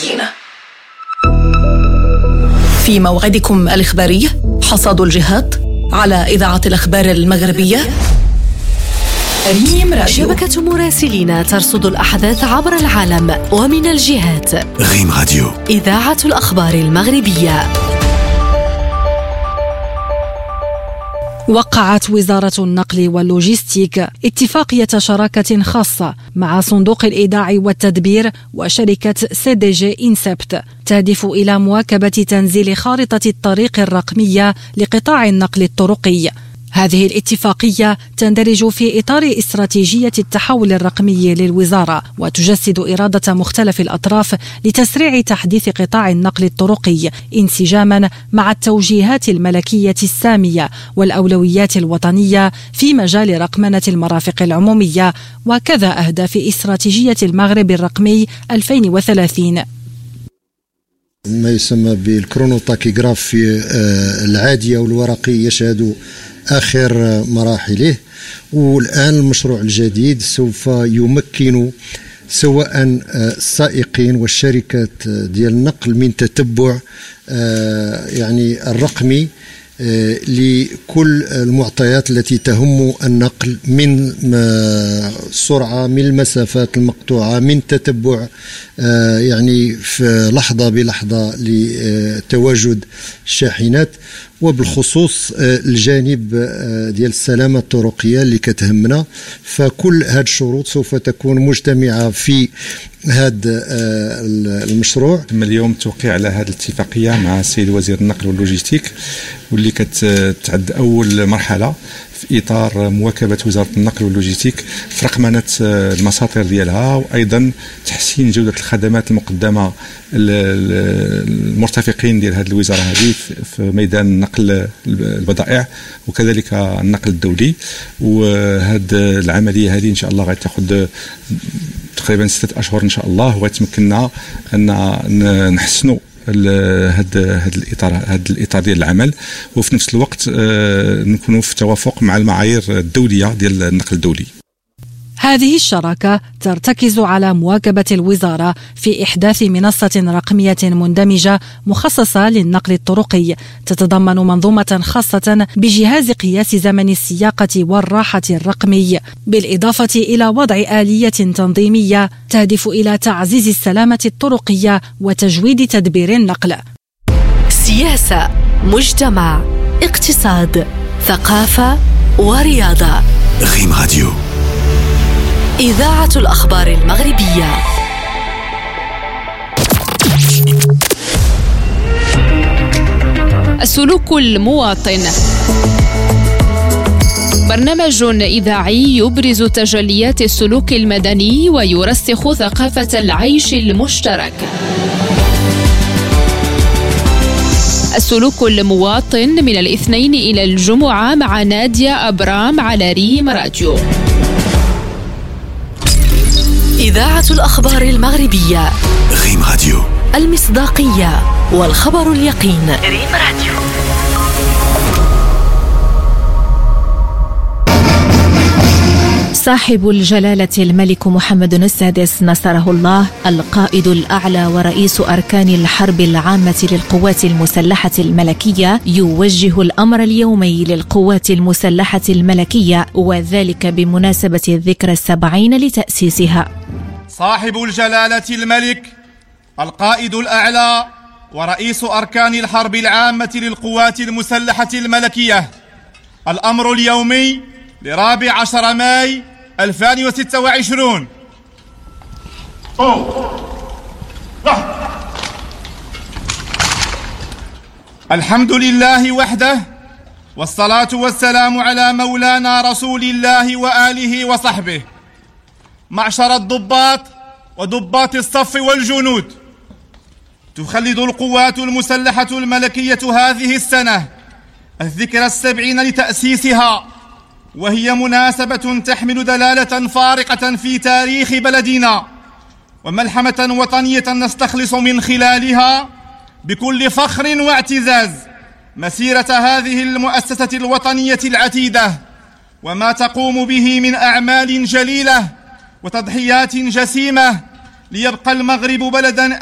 المسكينة. في موعدكم الإخباري حصاد الجهات على إذاعة الأخبار المغربية ريم راديو. شبكة مراسلين ترصد الأحداث عبر العالم ومن الجهات. ريم راديو إذاعة الأخبار المغربية. وقعت وزارة النقل واللوجستيك اتفاقية شراكة خاصة مع صندوق الإيداع والتدبير وشركة CDG INSEPT تهدف إلى مواكبة تنزيل خارطة الطريق الرقمية لقطاع النقل الطرقي. هذه الاتفاقية تندرج في إطار استراتيجية التحول الرقمي للوزارة، وتجسد إرادة مختلف الأطراف لتسريع تحديث قطاع النقل الطرقي انسجاما مع التوجيهات الملكية السامية والأولويات الوطنية في مجال رقمنة المرافق العمومية وكذا أهداف استراتيجية المغرب الرقمي 2030. ما يسمى بالكرونوتاكيغراف العادية والورقي يشهد آخر مراحله، والآن المشروع الجديد سوف يمكن سواء السائقين والشركات ديال النقل من تتبع يعني الرقمي لكل المعطيات التي تهم النقل من السرعة، من المسافات المقطوعة، من تتبع يعني في لحظة بلحظة لتواجد الشاحنات، وبالخصوص الجانب ديال السلامة الطرقية اللي كتهمنا. فكل هذه الشروط سوف تكون مجتمعة في هذا المشروع. تم اليوم التوقيع على هذه الاتفاقية مع السيد وزير النقل واللوجستيك، واللي كتعد أول مرحلة في إطار مواكبة وزارة النقل واللوجستيك في رقمنة المساطير ديالها، وأيضا تحسين جودة الخدمات المقدمة المرتفقين ديال هذه الوزارة هذه في ميدان نقل البضائع وكذلك النقل الدولي. وهذه العملية هذه إن شاء الله غتاخذ تقريبا 6 أشهر إن شاء الله، وتمكننا أن نحسنوا هذا الإطار ديال العمل، وفي نفس الوقت نكونوا في توافق مع المعايير الدولية ديال النقل الدولي. هذه الشراكة ترتكز على مواكبة الوزارة في إحداث منصة رقمية مندمجة مخصصة للنقل الطرقي، تتضمن منظومة خاصة بجهاز قياس زمن السياقة والراحة الرقمي، بالإضافة إلى وضع آلية تنظيمية تهدف إلى تعزيز السلامة الطرقية وتجويد تدبير النقل. سياسة، مجتمع، اقتصاد، ثقافة ورياضة. ريم راديو إذاعة الأخبار المغربية. السلوك المواطن، برنامج إذاعي يبرز تجليات السلوك المدني ويرسخ ثقافة العيش المشترك. السلوك المواطن من الاثنين إلى الجمعة مع نادية أبرام على ريم راديو. إذاعة الأخبار المغربية. ريم راديو، المصداقية والخبر اليقين. ريم راديو. صاحب الجلالة الملك محمد السادس نصره الله، القائد الأعلى ورئيس أركان الحرب العامة للقوات المسلحة الملكية، يوجه الأمر اليومي للقوات المسلحة الملكية، وذلك بمناسبة الذكرى 70 لتأسيسها. صاحب الجلالة الملك القائد الأعلى ورئيس أركان الحرب العامة للقوات المسلحة الملكية، الأمر اليومي ل14 ماي 2026. الحمد لله وحده، والصلاة والسلام على مولانا رسول الله وآله وصحبه. معشر الضباط وضباط الصف والجنود، تخلد القوات المسلحة الملكية هذه السنة الذكرى 70 لتأسيسها، وهي مناسبة تحمل دلالة فارقة في تاريخ بلدنا، وملحمة وطنية نستخلص من خلالها بكل فخر واعتزاز مسيرة هذه المؤسسة الوطنية العتيدة، وما تقوم به من أعمال جليلة وتضحيات جسيمة، ليبقى المغرب بلداً